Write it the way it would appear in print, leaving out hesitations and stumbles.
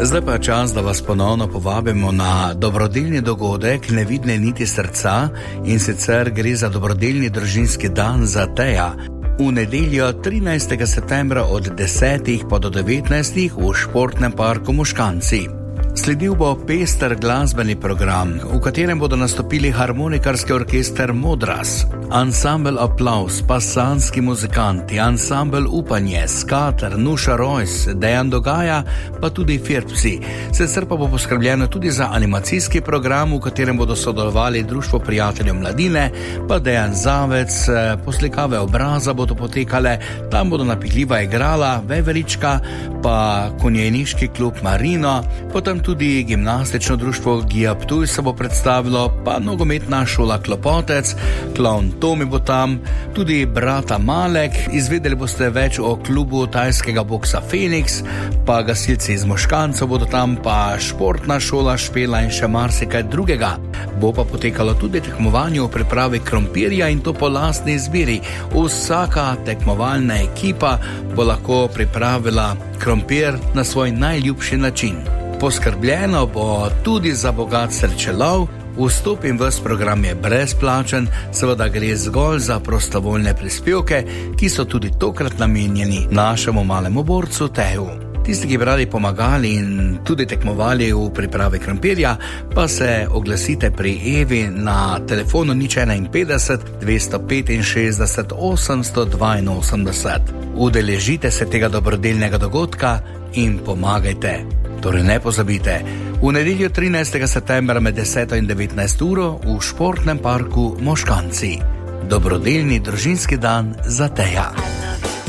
Zdaj pa je čas, da vas ponovno povabimo na dobrodelni dogodek Nevidne niti srca, in sicer gre za dobrodelni družinski dan za Teja. V nedeljo 13. septembra od 10. pa do 19. v športnem parku Moškanci. Sledil bo pester glasbeni program, v katerem bodo nastopili harmonikarski orkester Modras, ansambel Aplauz, pasanski muzikanti, ansambel Upanje, Skater, Nuša Rojs, Dejan Dogaja, pa tudi Firpsi. Sicer pa bo poskrbljeno tudi za animacijski program, v katerem bodo sodelovali Društvo prijateljev mladine, pa Dejan Zavec, poslikave obraza bodo potekale, tam bodo napihljiva igrala Veverička, pa konjeniški klub Marino, potem tudi gimnastično društvo Gija Ptuj se bo predstavilo, pa nogometna šola Klopotec, klovn Tomi bo tam, tudi brata Malek, izvedeli boste več o klubu tajskega boksa Feniks, pa gasilci iz Moškancev bodo tam, pa športna šola Špela in še marsikaj drugega. Bo pa potekalo tudi tekmovanje v pripravi krompirja, in to po lastni izbiri. Vsaka tekmovalna ekipa bo lahko pripravila krompir na svoj najljubši način. Poskrbljeno bo tudi za bogat srečelov, vstop in ves program je brezplačen, seveda gre zgolj za prostovoljne prispevke, ki so tudi tokrat namenjeni našemu malemu borcu Teju. Tisti, ki bi radi pomagali in tudi tekmovali v pripravi krompirja, pa se oglasite pri Evi na telefonu 051 265 882. Udeležite se tega dobrodelnega dogodka in pomagajte. Torej ne pozabite, v nedeljo 13. septembra med 10. in 19. uro v športnem parku Moškanci. Dobrodelni družinski dan za Teja.